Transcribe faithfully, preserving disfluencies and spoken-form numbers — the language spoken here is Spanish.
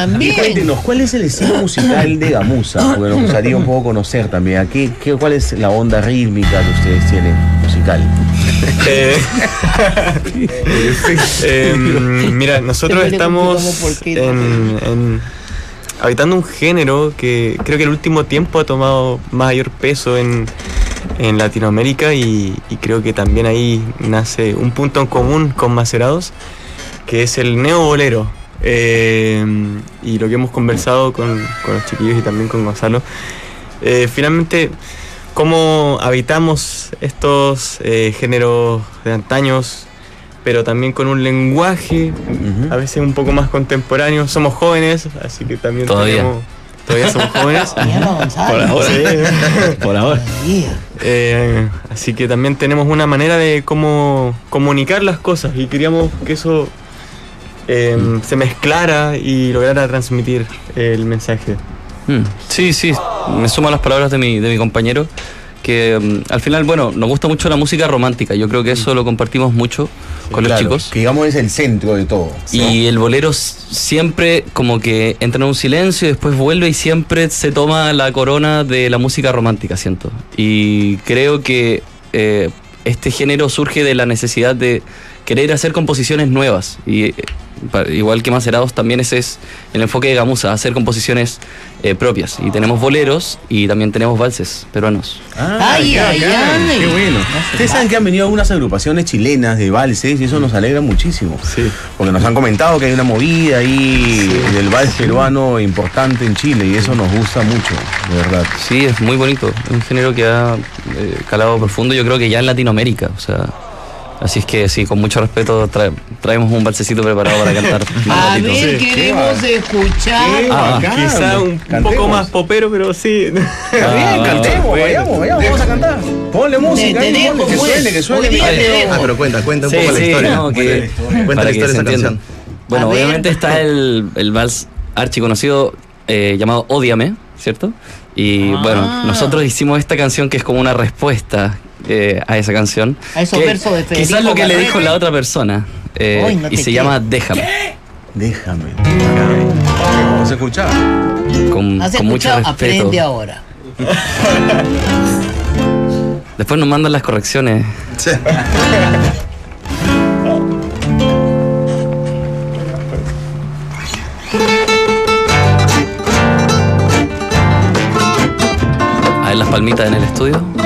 también. Y cuéntenos, ¿cuál es el estilo musical de Gamuza? Porque nos gustaría un poco conocer también. Aquí, ¿qué, ¿Cuál es la onda rítmica que ustedes tienen musical? Eh, eh, mira, nosotros estamos en, en, habitando un género que creo que en el último tiempo ha tomado mayor peso en, en Latinoamérica y, y creo que también ahí nace un punto en común con Macerados, que es el neobolero. Eh, y lo que hemos conversado con, con los chiquillos y también con Gonzalo, eh, finalmente cómo habitamos estos eh, géneros de antaños, pero también con un lenguaje uh-huh. a veces un poco más contemporáneo. Somos jóvenes, así que también todavía tenemos, todavía somos jóvenes. Por ahora. Sí. Por ahora. Eh, así que también tenemos una manera de cómo comunicar las cosas y queríamos que eso eh, mm. se mezclara y lograra transmitir el mensaje. Mm. Sí, sí, me sumo a las palabras de mi, de mi compañero, que um, al final, bueno, nos gusta mucho la música romántica. Yo creo que eso lo compartimos mucho sí, con claro, los chicos. Que digamos es el centro de todo. Y ¿sí? El bolero siempre como que entra en un silencio y después vuelve y siempre se toma la corona de la música romántica, siento. Y creo que eh, este género surge de la necesidad de querer hacer composiciones nuevas. Y eh, igual que Macerados, también ese es el enfoque de Gamuza, hacer composiciones eh, propias. Y tenemos boleros y también tenemos valses peruanos. Ah, ay, ay, ay, qué bueno. Ustedes saben que han venido algunas agrupaciones chilenas de valses y eso nos alegra muchísimo. Sí. Porque nos han comentado que hay una movida ahí sí, del vals sí. peruano importante en Chile y eso nos gusta mucho, de verdad. Sí, es muy bonito. Es un género que ha eh, calado profundo, yo creo que ya en Latinoamérica, o sea... Así es que sí, con mucho respeto trae, traemos un balsecito preparado para cantar. A ver, sí, queremos escuchar. Ah, quizá un, un poco más popero, pero sí. Ah, bien, cantemos, bueno. vayamos, vayamos, vamos a cantar. Ponle música, te, te ahí, ponle, que suene, que suene. Ah, pero cuenta, cuenta un sí, poco sí, la historia. No, que, cuenta la historia de esa canción. Bueno, obviamente está el, el vals archiconocido eh, llamado Ódiame, ¿cierto? Y ah. bueno, nosotros hicimos esta canción que es como una respuesta Eh, a esa canción. A esos que, versos de Federico quizás lo que Barrera. le dijo la otra persona. Eh, Uy, no y se quiero. llama Déjame. ¿Qué? Déjame. ¿Vamos a escuchar? Con, ¿Has con mucho respeto. Aprende ahora. Después nos mandan las correcciones. Sí. A ver las palmitas en el estudio.